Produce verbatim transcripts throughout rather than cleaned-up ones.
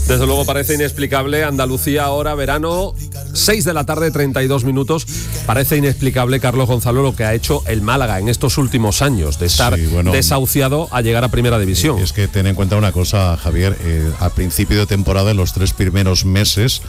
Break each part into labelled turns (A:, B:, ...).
A: Desde luego parece inexplicable. Andalucía ahora, verano, seis de la tarde, treinta y dos minutos. Parece inexplicable, Carlos Gonzalo, lo que ha hecho el Málaga en estos últimos años, de estar sí, bueno, desahuciado a llegar a Primera División.
B: Es que ten en cuenta una cosa, Javier, eh, a principio de temporada, en los tres primeros meses,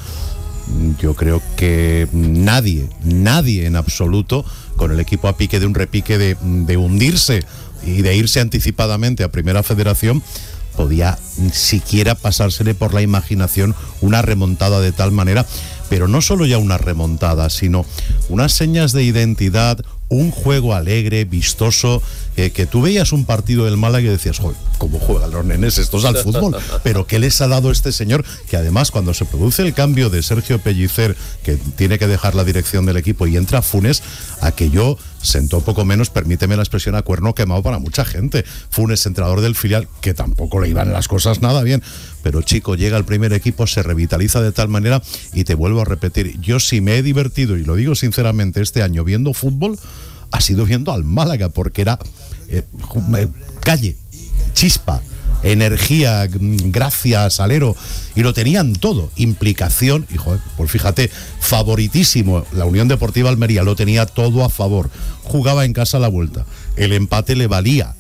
B: yo creo que nadie, nadie en absoluto, con el equipo a pique de un repique de, de hundirse y de irse anticipadamente a Primera Federación, podía siquiera pasársele por la imaginación una remontada de tal manera, pero no solo ya una remontada, sino unas señas de identidad, un juego alegre, vistoso, eh, que tú veías un partido del Málaga y decías, joder, ¿cómo juegan los nenes estos al fútbol? Pero ¿qué les ha dado este señor? Que además, cuando se produce el cambio de Sergio Pellicer, que tiene que dejar la dirección del equipo, y entra Funes, aquello sentó poco menos, permíteme la expresión, a cuerno quemado para mucha gente. Funes, entrenador del filial, que tampoco le iban las cosas nada bien, pero chico, llega al primer equipo, se revitaliza de tal manera, y te vuelvo a repetir, yo sí me he divertido, y lo digo sinceramente, este año viendo fútbol, ha sido viendo al Málaga, porque era eh, calle, chispa, energía, gracia, salero, y lo tenían todo, implicación, y joder, pues fíjate, favoritísimo, la Unión Deportiva Almería lo tenía todo a favor, jugaba en casa a la vuelta, el empate le valía,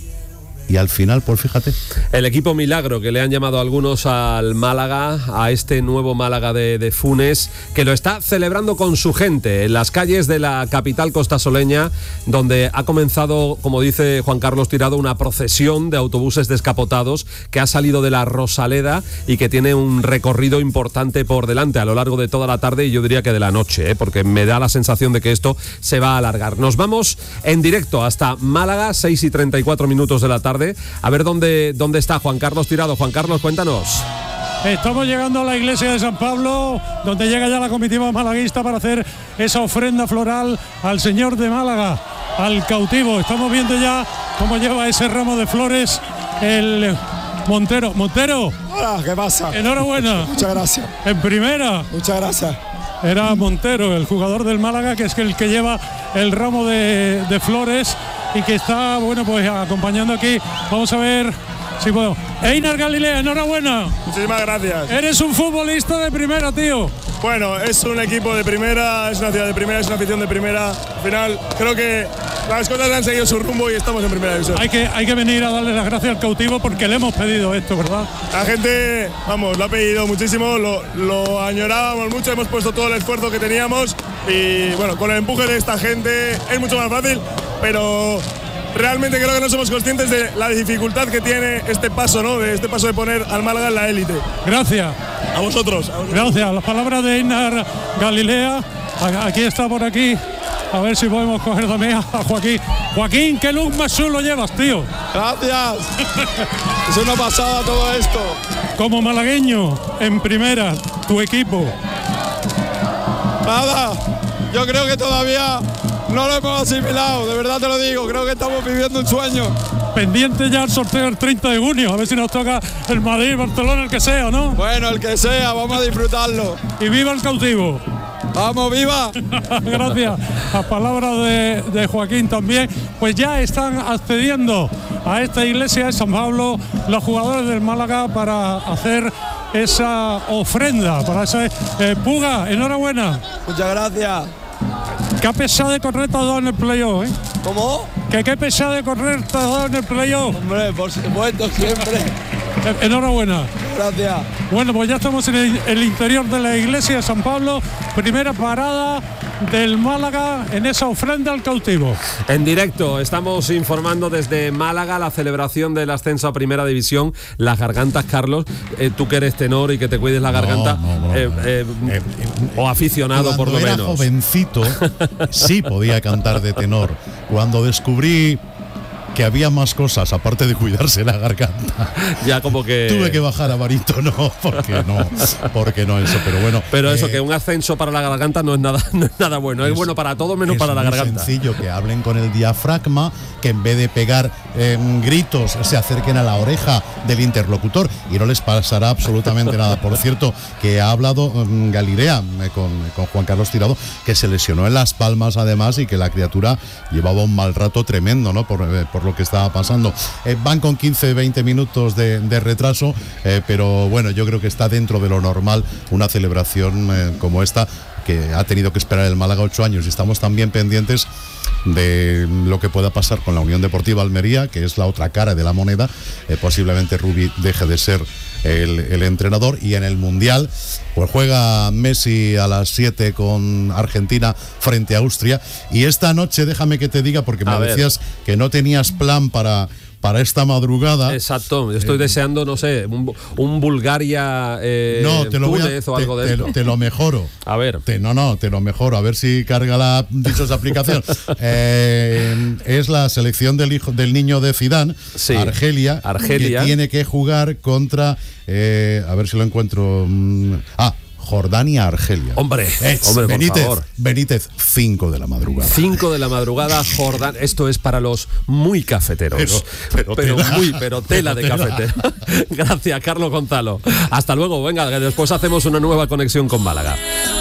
B: y al final, pues fíjate.
A: El equipo milagro, que le han llamado algunos al Málaga, a este nuevo Málaga de, de Funes, que lo está celebrando con su gente en las calles de la capital costasoleña, donde ha comenzado, como dice Juan Carlos Tirado, una procesión de autobuses descapotados que ha salido de la Rosaleda y que tiene un recorrido importante por delante a lo largo de toda la tarde, y yo diría que de la noche, ¿eh? Porque me da la sensación de que esto se va a alargar. Nos vamos en directo hasta Málaga, seis y treinta y cuatro minutos de la tarde. A ver dónde, dónde está Juan Carlos Tirado. Juan Carlos, cuéntanos.
C: Estamos llegando a la iglesia de San Pablo, donde llega ya la comitiva malaguista para hacer esa ofrenda floral al Señor de Málaga, al cautivo. Estamos viendo ya cómo lleva ese ramo de flores el Montero. Montero.
D: Hola, ¿qué pasa?
C: Enhorabuena.
D: Muchas gracias.
C: En primera.
D: Muchas gracias.
C: Era Montero, el jugador del Málaga, que es el que lleva el ramo de, de flores y que está, bueno, pues acompañando aquí. Vamos a ver si puedo. Einar Galilea, enhorabuena.
D: Muchísimas gracias.
C: Eres un futbolista de primera, tío.
D: Bueno, es un equipo de primera, es una ciudad de primera, es una afición de primera. Al final, creo que las cosas han seguido su rumbo y estamos en primera división.
C: Hay que, hay que venir a darle las gracias al cautivo porque le hemos pedido esto, ¿verdad?
D: La gente, vamos, lo ha pedido muchísimo, lo, lo añorábamos mucho, hemos puesto todo el esfuerzo que teníamos y, bueno, con el empuje de esta gente es mucho más fácil, pero realmente creo que no somos conscientes de la dificultad que tiene este paso, ¿no? De este paso de poner al Málaga en la élite.
C: Gracias.
D: A vosotros. A vosotros.
C: Gracias. Las palabras de Einar Galilea. Aquí está por aquí. A ver si podemos coger también a Joaquín. Joaquín, qué look más chulo llevas, tío.
D: Gracias. Es una pasada todo esto.
C: Como malagueño, en primera, tu equipo.
D: Nada, yo creo que todavía no lo hemos asimilado, de verdad te lo digo, creo que estamos viviendo un sueño.
C: Pendiente ya el sorteo el treinta de junio, a ver si nos toca el Madrid, Barcelona, el que sea, ¿no?
D: Bueno, el que sea, vamos a disfrutarlo.
C: Y viva el cautivo.
D: ¡Vamos, viva!
C: Gracias. Las palabras de, de Joaquín también. Pues ya están accediendo a esta iglesia de San Pablo los jugadores del Málaga para hacer esa ofrenda, para esa eh, Puga, enhorabuena.
D: Muchas gracias.
C: Qué pesado de correr te has dado en el playoff, ¿eh?
D: ¿Cómo?
C: Que qué pesado de correr te has dado en el playoff.
D: Hombre, por supuesto, siempre.
C: Enhorabuena.
D: Gracias.
C: Bueno, pues ya estamos en el, el interior de la iglesia de San Pablo. Primera parada del Málaga en esa ofrenda al cautivo.
A: En directo estamos informando desde Málaga la celebración del ascenso a Primera División. Las gargantas, Carlos, eh, tú que eres tenor y que te cuides la garganta,
B: no, no, no,
A: eh, eh, eh, o aficionado por lo
B: menos.
A: menos.
B: Cuando era jovencito sí podía cantar de tenor. Cuando descubrí que había más cosas aparte de cuidarse la garganta,
A: ya como que
B: tuve que bajar a barítono, porque no, porque no eso, pero bueno.
A: Pero eso,
B: eh,
A: que un ascenso para la garganta no es nada, no es nada bueno, es, es bueno para todo menos para la garganta.
B: Es sencillo que hablen con el diafragma, que en vez de pegar eh, gritos se acerquen a la oreja del interlocutor y no les pasará absolutamente nada. Por cierto, que ha hablado um, Galilea eh, con, con Juan Carlos Tirado, que se lesionó en las palmas además y que la criatura llevaba un mal rato tremendo, ¿no? Por, eh, por por lo que estaba pasando. Eh, van con quince veinte minutos de, de retraso, eh, pero bueno, yo creo que está dentro de lo normal una celebración eh, como esta, que ha tenido que esperar el Málaga ocho años, y estamos también pendientes de lo que pueda pasar con la Unión Deportiva Almería, que es la otra cara de la moneda. Eh, posiblemente Rubi deje de ser el, el entrenador, y en el Mundial pues juega Messi a las siete con Argentina frente a Austria. Y esta noche, déjame que te diga, porque me
A: A
B: decías
A: ver.
B: que no tenías plan para para esta madrugada.
A: Exacto, estoy eh, deseando, no sé, un, un Bulgaria eh,
B: no, te lo voy a,
A: Túnez o algo
B: te,
A: de
B: te,
A: esto.
B: Te lo mejoro.
A: A ver.
B: Te, no, no, te lo mejoro. A ver si carga la dichosa aplicación. eh, es la selección del hijo del niño de Zidane, sí, Argelia,
A: Argelia,
B: que tiene que jugar contra, eh, a ver si lo encuentro. Mm, ah, Jordania-Argelia.
A: Hombre,
B: es,
A: hombre, por
B: Benítez,
A: favor.
B: Benítez, cinco de la madrugada.
A: cinco de la madrugada, Jordán. Esto es para los muy cafeteros.
B: Pero, pero,
A: pero
B: tela.
A: muy, pero tela de cafetero. Gracias, Carlos Gonzalo. Hasta luego, venga, que después hacemos una nueva conexión con Málaga.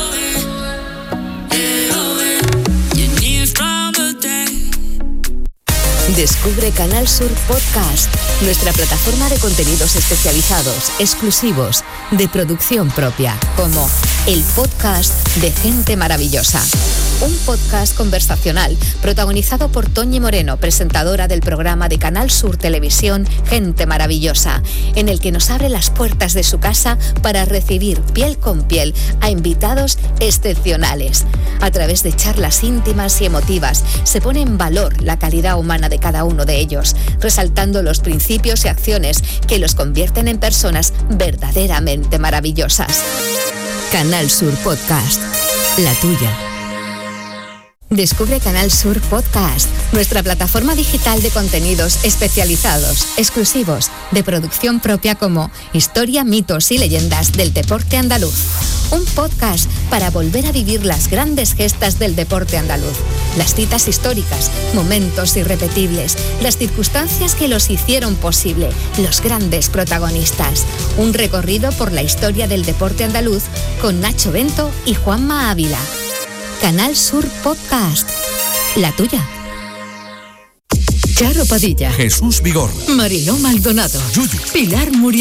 E: Descubre Canal Sur Podcast, nuestra plataforma de contenidos especializados, exclusivos, de producción propia, como el podcast de Gente Maravillosa. Un podcast conversacional protagonizado por Toñi Moreno, presentadora del programa de Canal Sur Televisión Gente Maravillosa, en el que nos abre las puertas de su casa para recibir piel con piel a invitados excepcionales. A través de charlas íntimas y emotivas se pone en valor la calidad humana de cada uno de ellos, resaltando los principios y acciones que los convierten en personas verdaderamente maravillosas. Canal Sur Podcast, la tuya. Descubre Canal Sur Podcast, nuestra plataforma digital de contenidos especializados, exclusivos, de producción propia, como Historia, mitos y leyendas del deporte andaluz. Un podcast para volver a vivir las grandes gestas del deporte andaluz, las citas históricas, momentos irrepetibles, las circunstancias que los hicieron posible, los grandes protagonistas. Un recorrido por la historia del deporte andaluz con Nacho Bento y Juanma Ávila. Canal Sur Podcast, la tuya. Charo Padilla,
F: Jesús Vigor,
E: Mariló Maldonado,
F: Yuyu,
E: Pilar Muriel.